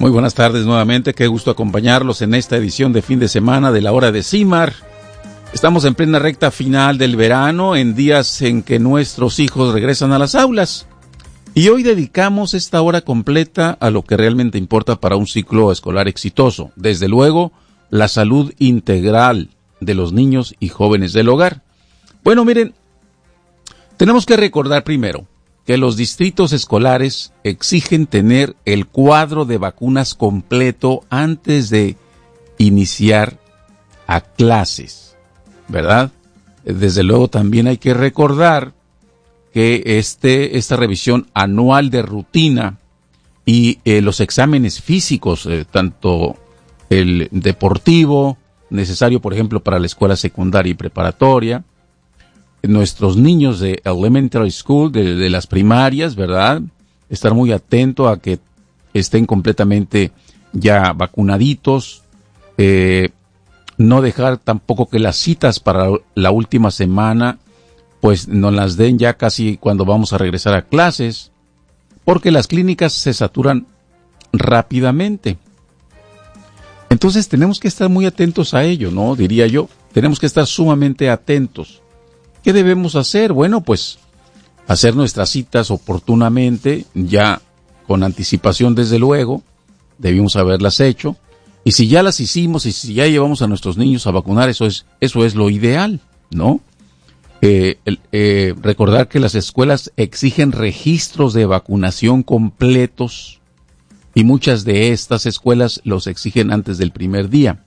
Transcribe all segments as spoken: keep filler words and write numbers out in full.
Muy buenas tardes nuevamente, qué gusto acompañarlos en esta edición de fin de semana de la hora de CIMAR. Estamos en plena recta final del verano, en días en que nuestros hijos regresan a las aulas. Y hoy dedicamos esta hora completa a lo que realmente importa para un ciclo escolar exitoso. Desde luego, la salud integral de los niños y jóvenes del hogar. Bueno, miren, tenemos que recordar primero que los distritos escolares exigen tener el cuadro de vacunas completo antes de iniciar a clases, ¿verdad? Desde luego también hay que recordar que este, esta revisión anual de rutina y eh, los exámenes físicos, eh, tanto el deportivo, necesario por ejemplo para la escuela secundaria y preparatoria, nuestros niños de elementary school, de, de las primarias, ¿verdad? Estar muy atento a que estén completamente ya vacunaditos, eh, no dejar tampoco que las citas para la última semana pues nos las den ya casi cuando vamos a regresar a clases, porque las clínicas se saturan rápidamente. Entonces tenemos que estar muy atentos a ello, ¿no? Diría yo, tenemos que estar sumamente atentos. ¿Qué debemos hacer? Bueno, pues hacer nuestras citas oportunamente, ya con anticipación desde luego, debimos haberlas hecho, y si ya las hicimos y si ya llevamos a nuestros niños a vacunar, eso es, eso es lo ideal, ¿no? Eh, eh, recordar que las escuelas exigen registros de vacunación completos y muchas de estas escuelas los exigen antes del primer día.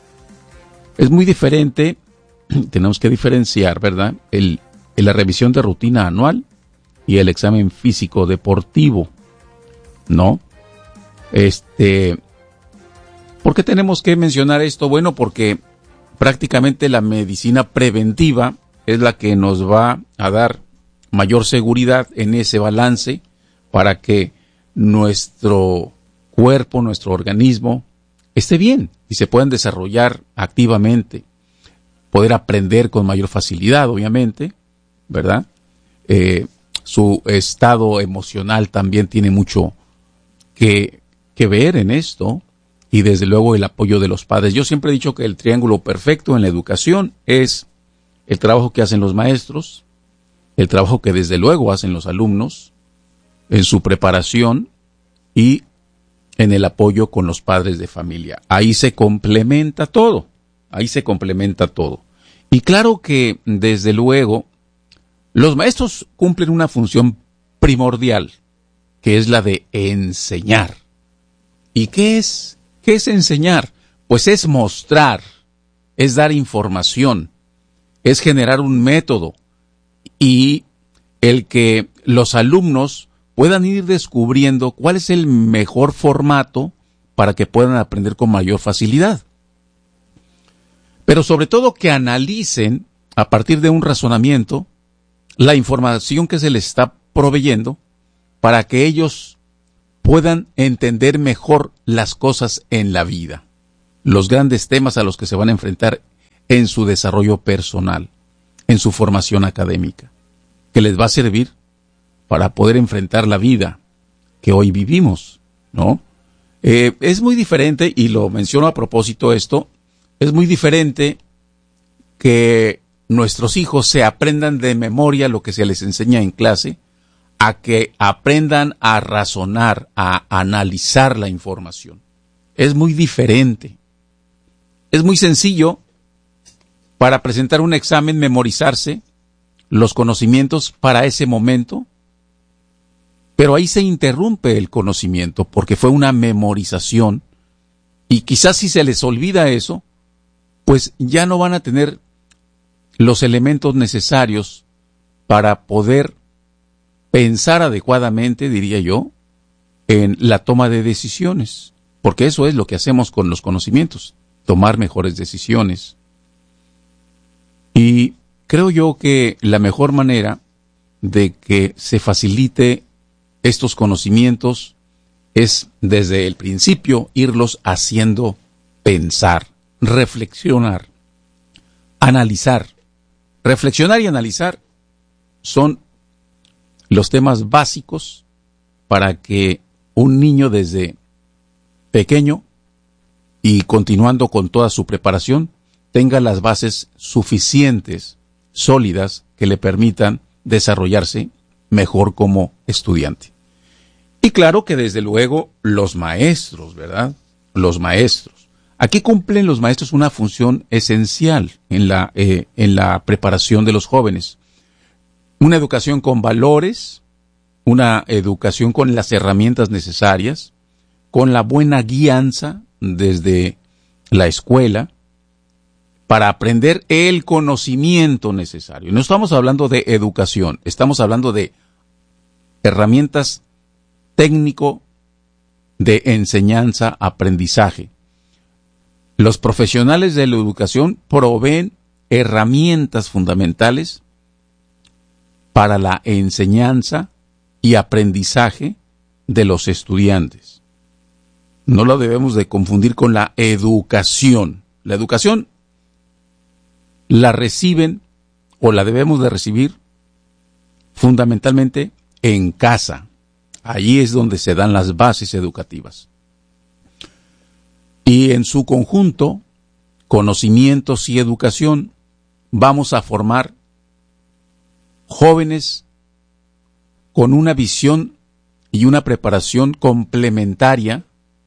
Es muy diferente. Tenemos que diferenciar, ¿verdad? El, el, la revisión de rutina anual y el examen físico deportivo, ¿no? Este, ¿por qué tenemos que mencionar esto? Bueno, porque prácticamente la medicina preventiva es la que nos va a dar mayor seguridad en ese balance para que nuestro cuerpo, nuestro organismo esté bien y se puedan desarrollar activamente. Poder aprender con mayor facilidad, obviamente, ¿verdad? Eh, su estado emocional también tiene mucho que, que ver en esto, y desde luego el apoyo de los padres. Yo siempre he dicho que el triángulo perfecto en la educación es el trabajo que hacen los maestros, el trabajo que desde luego hacen los alumnos en su preparación y en el apoyo con los padres de familia. Ahí se complementa todo, ahí se complementa todo. Y claro que, desde luego, los maestros cumplen una función primordial, que es la de enseñar. ¿Y qué es? ¿Qué es enseñar? Pues es mostrar, es dar información, es generar un método y el que los alumnos puedan ir descubriendo cuál es el mejor formato para que puedan aprender con mayor facilidad. Pero sobre todo que analicen, a partir de un razonamiento, la información que se les está proveyendo para que ellos puedan entender mejor las cosas en la vida, los grandes temas a los que se van a enfrentar en su desarrollo personal, en su formación académica, que les va a servir para poder enfrentar la vida que hoy vivimos, ¿no? Eh, es muy diferente, y lo menciono a propósito esto, es muy diferente que nuestros hijos se aprendan de memoria lo que se les enseña en clase, a que aprendan a razonar, a analizar la información. Es muy diferente. Es muy sencillo para presentar un examen memorizarse los conocimientos para ese momento, pero ahí se interrumpe el conocimiento porque fue una memorización, y quizás si se les olvida eso, pues ya no van a tener los elementos necesarios para poder pensar adecuadamente, diría yo, en la toma de decisiones, porque eso es lo que hacemos con los conocimientos, tomar mejores decisiones. Y creo yo que la mejor manera de que se facilite estos conocimientos es desde el principio irlos haciendo pensar, reflexionar, analizar. Reflexionar y analizar son los temas básicos para que un niño desde pequeño y continuando con toda su preparación, tenga las bases suficientes, sólidas, que le permitan desarrollarse mejor como estudiante. Y claro que desde luego los maestros, ¿verdad? Los maestros. Aquí cumplen los maestros una función esencial en la, eh, en la preparación de los jóvenes. Una educación con valores, una educación con las herramientas necesarias, con la buena guianza desde la escuela, para aprender el conocimiento necesario. No estamos hablando de educación, estamos hablando de herramientas técnico de enseñanza, aprendizaje. Los profesionales de la educación proveen herramientas fundamentales para la enseñanza y aprendizaje de los estudiantes. No lo debemos de confundir con la educación. La educación la reciben o la debemos de recibir fundamentalmente en casa. Allí es donde se dan las bases educativas. Y en su conjunto, conocimientos y educación, vamos a formar jóvenes con una visión y una preparación complementaria,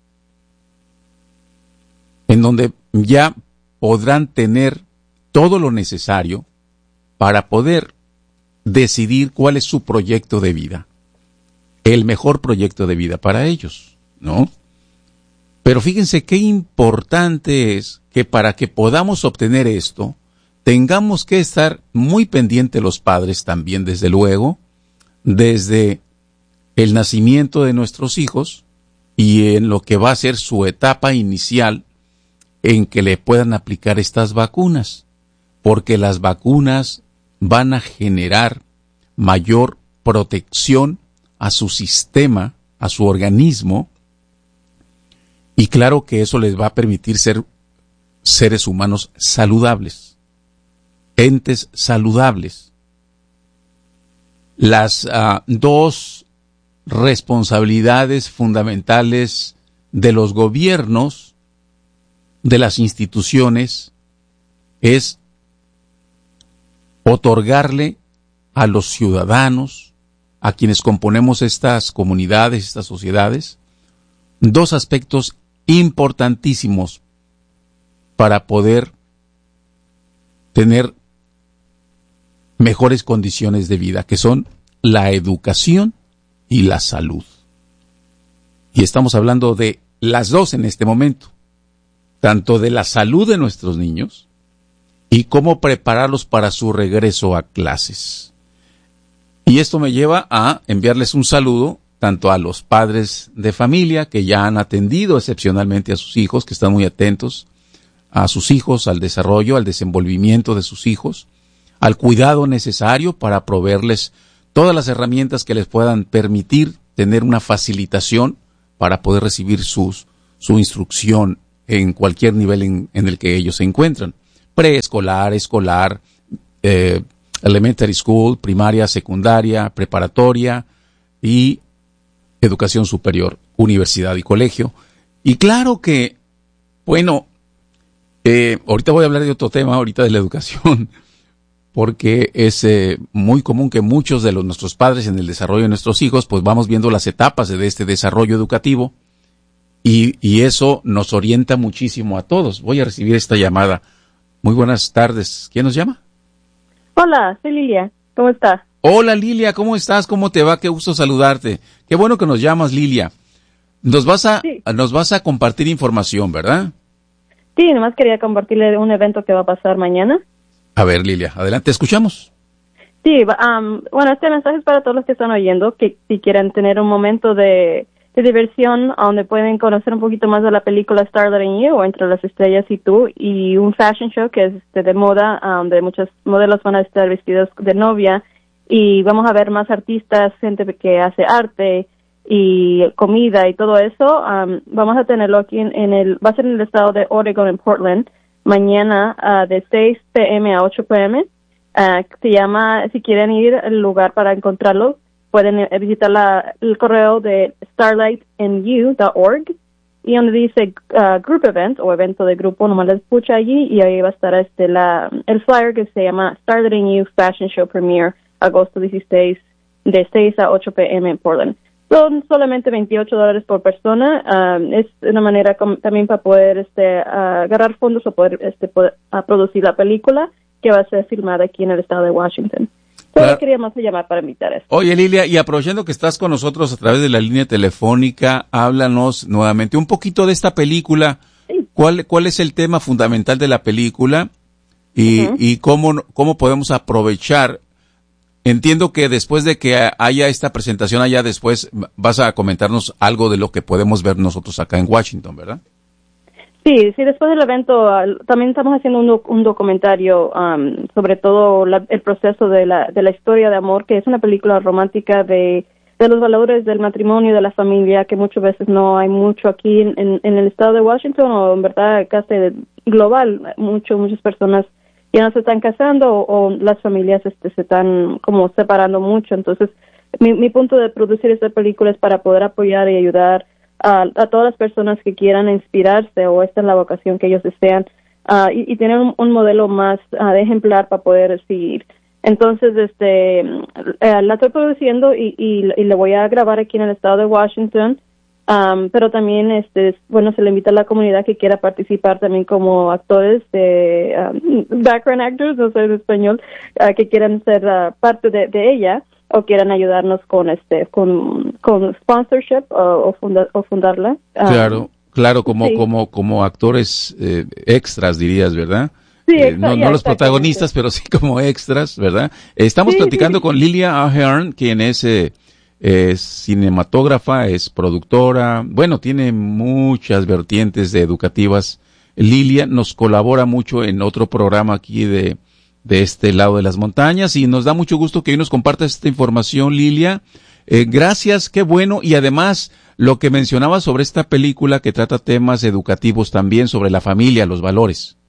en donde ya podrán tener todo lo necesario para poder decidir cuál es su proyecto de vida, el mejor proyecto de vida para ellos, ¿no? Pero fíjense qué importante es que para que podamos obtener esto, tengamos que estar muy pendientes los padres también, desde luego, desde el nacimiento de nuestros hijos y en lo que va a ser su etapa inicial en que le puedan aplicar estas vacunas, porque las vacunas van a generar mayor protección a su sistema, a su organismo, y claro que eso les va a permitir ser seres humanos saludables, entes saludables. Las uh, dos responsabilidades fundamentales de los gobiernos, de las instituciones, es otorgarle a los ciudadanos, a quienes componemos estas comunidades, estas sociedades, dos aspectos importantísimos para poder tener mejores condiciones de vida, que son la educación y la salud. Y estamos hablando de las dos en este momento, tanto de la salud de nuestros niños y cómo prepararlos para su regreso a clases. Y esto me lleva a enviarles un saludo tanto a los padres de familia que ya han atendido excepcionalmente a sus hijos, que están muy atentos a sus hijos, al desarrollo, al desenvolvimiento de sus hijos, al cuidado necesario para proveerles todas las herramientas que les puedan permitir tener una facilitación para poder recibir sus, su instrucción en cualquier nivel en, en el que ellos se encuentran. Preescolar, escolar, eh, elementary school, primaria, secundaria, preparatoria y educación superior, universidad y colegio. Y claro que, bueno, eh, ahorita voy a hablar de otro tema, ahorita de la educación, porque es eh, muy común que muchos de los, nuestros padres en el desarrollo de nuestros hijos, pues vamos viendo las etapas de este desarrollo educativo y, y eso nos orienta muchísimo a todos. Voy a recibir esta llamada. Muy buenas tardes. ¿Quién nos llama? Hola, soy Lilia. ¿Cómo estás? Hola Lilia, ¿cómo estás? ¿Cómo te va? Qué gusto saludarte. Qué bueno que nos llamas, Lilia. Nos vas a, sí. nos vas a compartir información, ¿verdad? Sí, nomás quería compartirle un evento que va a pasar mañana. A ver, Lilia, adelante, escuchamos. Sí, um, bueno, este mensaje es para todos los que están oyendo, que si quieren tener un momento de, de diversión donde pueden conocer un poquito más de la película Starlight and You, o Entre las estrellas y tú, y un fashion show que es este, de moda, um, donde muchos modelos van a estar vestidos de novia, y vamos a ver más artistas, gente que hace arte y comida y todo eso. Um, vamos a tenerlo aquí en, en el, va a ser en el estado de Oregon, en Portland, mañana uh, de seis p m a ocho p m Uh, se llama, si quieren ir al lugar para encontrarlo, pueden visitar la, el correo de starlight and you dot org, y donde dice uh, Group Event o evento de grupo, nomás les pucha allí y ahí va a estar este la el flyer que se llama Started in You Fashion Show Premiere, agosto dieciséis, de seis a ocho p.m. en Portland. Son solamente veintiocho dólares por persona. Um, es una manera com- también para poder este uh, agarrar fondos o poder este poder, uh, producir la película que va a ser filmada aquí en el estado de Washington. Solo claro. Queríamos llamar para invitar eso. Oye, Lilia, y aprovechando que estás con nosotros a través de la línea telefónica, háblanos nuevamente un poquito de esta película. Sí. ¿Cuál, cuál es el tema fundamental de la película y, uh-huh. y cómo, cómo podemos aprovechar? Entiendo que después de que haya esta presentación allá, después vas a comentarnos algo de lo que podemos ver nosotros acá en Washington, ¿verdad? Sí, sí, después del evento uh, también estamos haciendo un, doc- un documentario um, sobre todo la, el proceso de la, de la historia de amor, que es una película romántica de, de los valores del matrimonio, de la familia, que muchas veces no hay mucho aquí en, en, en el estado de Washington o en verdad casi global. Mucho, muchas personas ya no se están casando o, o las familias este, se están como separando mucho. Entonces, mi, mi punto de producir esta película es para poder apoyar y ayudar a, a todas las personas que quieran inspirarse o esta es la vocación que ellos desean uh, y, y tener un, un modelo más uh, de ejemplar para poder seguir. Entonces, este, uh, la estoy produciendo y, y, y la voy a grabar aquí en el estado de Washington. Um, pero también, este, bueno, se le invita a la comunidad que quiera participar también como actores de um, background actors, no sé en español, uh, que quieran ser uh, parte de, de ella o quieran ayudarnos con este, con, con sponsorship o, o, funda, o fundarla. Um, claro, claro, como, sí. como, como actores eh, extras dirías, ¿verdad? Sí, eh, exa- no, yeah, no los protagonistas, pero sí como extras, ¿verdad? Eh, estamos sí, platicando sí. con Lilia Ahern, quien es eh, es cinematógrafa, es productora, bueno, tiene muchas vertientes de educativas. Lilia nos colabora mucho en otro programa aquí de, de este lado de las montañas y nos da mucho gusto que hoy nos compartas esta información, Lilia. Eh, gracias, qué bueno. Y además, lo que mencionaba sobre esta película que trata temas educativos también sobre la familia, los valores.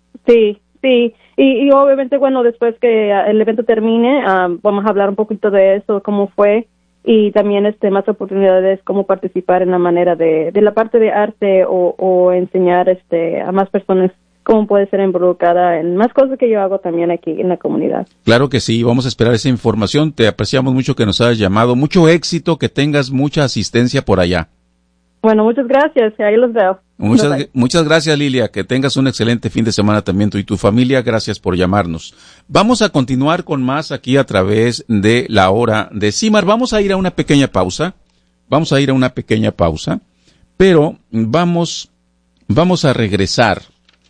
Sí, sí. Y, y obviamente, bueno, después que uh, el evento termine, uh, vamos a hablar un poquito de eso, cómo fue. Y también este más oportunidades cómo participar en la manera de, de la parte de arte o, o enseñar este a más personas cómo puede ser involucrada en más cosas que yo hago también aquí en la comunidad. Claro que sí, vamos a esperar esa información. Te apreciamos mucho que nos hayas llamado. Mucho éxito, que tengas mucha asistencia por allá. Bueno, muchas gracias, ahí los veo. Muchas, Bye-bye. muchas gracias, Lilia. Que tengas un excelente fin de semana también tú y tu familia. Gracias por llamarnos. Vamos a continuar con más aquí a través de la hora de CIMAR. Vamos a ir a una pequeña pausa. Vamos a ir a una pequeña pausa. Pero vamos, vamos a regresar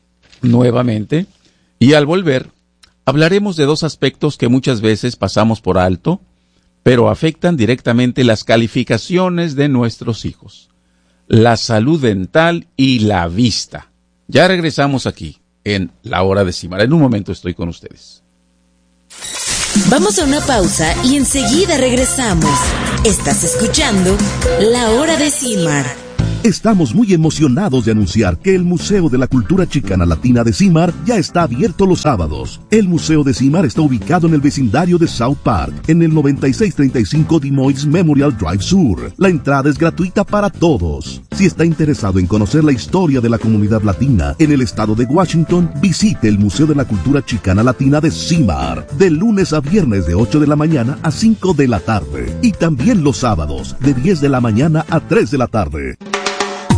nuevamente. Y al volver, hablaremos de dos aspectos que muchas veces pasamos por alto, pero afectan directamente las calificaciones de nuestros hijos. La salud dental y la vista. Ya regresamos aquí en La Hora de CIMAR. En un momento estoy con ustedes. Vamos a una pausa y enseguida regresamos. Estás escuchando La Hora de CIMAR. Estamos muy emocionados de anunciar que el Museo de la Cultura Chicana Latina de CIMAR ya está abierto los sábados. El Museo de CIMAR está ubicado en el vecindario de South Park, en el noventa y seis treinta y cinco Des Moines Memorial Drive Sur. La entrada es gratuita para todos. Si está interesado en conocer la historia de la comunidad latina en el estado de Washington, visite el Museo de la Cultura Chicana Latina de CIMAR, de lunes a viernes de ocho de la mañana a cinco de la tarde. Y también los sábados, de diez de la mañana a tres de la tarde.